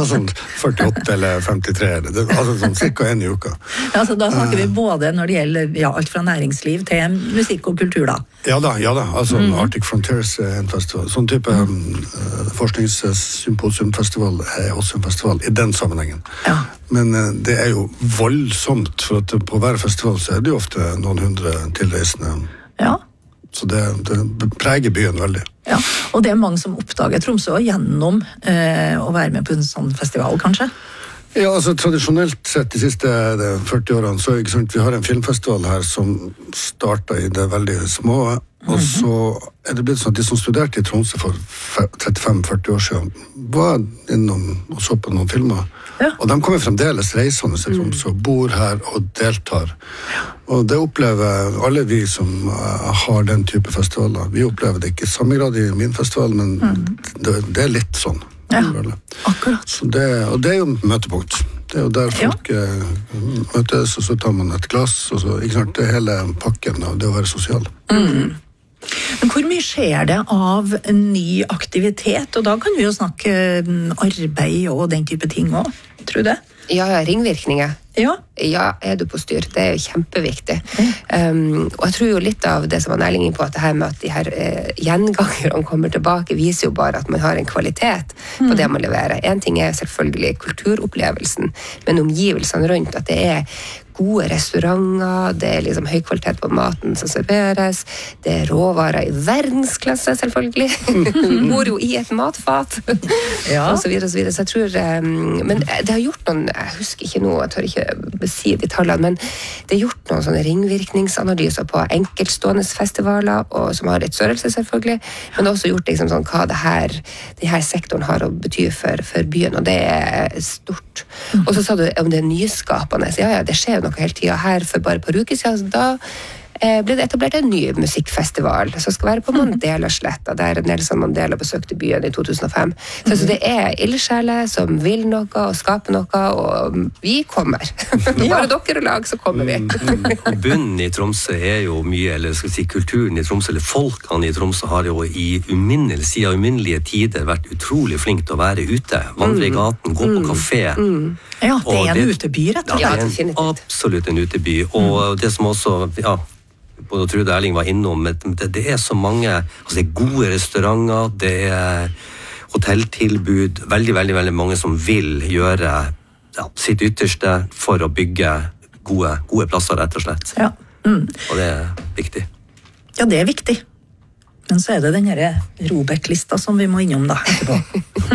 sånn 48 eller 53, altså sånn cirka en i uka. Ja, så da snakker vi både når det gjelder alt fra næringsliv til musikk og kultur da. Ja da, altså Arctic Frontiers er en festival. Sånn type forskningssymposiumfestival er også en festival i den sammenhengen. Ja. Men det er jo voldsomt, for at på hver festival så er det jo ofte noen hundre tilreisende. Ja. Så det preger byen veldig. Ja, og det er mange som oppdager Tromsø gjennom å være med på en sånn festival, kanskje? Ja, altså tradisjonelt sett de siste 40 årene, så ikke sant, vi har en filmfestival her som startet i det veldig små, og så er det blitt sånn at de som studerte i Tromsø for 35-40 år siden, var innom og så på noen filmer. Ja. Og de kommer fremdeles reisende til Tromsø, bor her og deltar. Og det opplever alle vi som har den type festivaler. Vi opplever det ikke i samme grad i min festival, men det er litt sånn. Ja, akkurat. Så og det er jo møtepunkt. Det er jo der folk møtes, og så tar man et glass, og så, ikke sant, det er hele pakken av det å være sosial. Men hvor mye skjer det av ny aktivitet? Og da kan vi jo snakke arbeid og den type ting også, tror du det? Ja, ringvirkninger. Ja, er du på styr? Det er jo kjempeviktig. Og jeg tror jo litt av det som var Erling inn på, at det her med at de her gjengangerne kommer tilbake, viser jo bare at man har en kvalitet på det man leverer. En ting er selvfølgelig kulturopplevelsen, men omgivelsene rundt, at det er gode restauranter, det er liksom høy kvalitet på maten som serveres, det er råvarer i verdensklasse, selvfølgelig. Vi bor jo i et matfat, og så videre, og så videre. Så jeg tror, men det har gjort noen, jeg husker ikke noe, jeg tør ikke si de tallene, men det har gjort noen sånne ringvirkningsanalyser på enkeltstående festivaler, og som har litt størrelse selvfølgelig, men også gjort liksom sånn, hva det her sektoren har å bety for byen, og det er stort. Og så sa du om det er nyskapende, ja, det skjer jo noe hele tiden her for bare et par uker siden, da ble det etablert en ny musikkfestival som skal være på Mandela-sletta, der Nelson Mandela besøkte byen i 2005. Så det er ildsjeler som vil noe og skaper noe, og vi kommer. Bare dere og lag, så kommer vi. Og bunnen i Tromsø er jo mye, eller skal vi si kulturen i Tromsø, eller folkene i Tromsø har jo i siden uminnelige tider vært utrolig flink til å være ute, vandre i gaten, gå på kafé. Ja, det er en uteby, rett og slett. Ja, det er absolutt en uteby, og det som også, både Trude og Erling var innom, det er så mange, altså det er gode restauranter, det er hotelltilbud, veldig mange som vil gjøre sitt ytterste for å bygge gode plasser, rett og slett. Ja. Og det er viktig. Ja, det er viktig. Men så er det den her Robert-lista som vi må innom da etterpå.